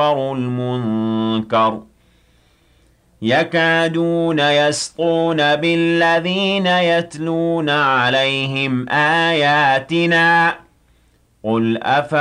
الْمُنكَرَ يَكَادُونَ يَسْطُونَ بِالَّذِينَ يَتْلُونَ عَلَيْهِمْ آيَاتِنَا قُلْ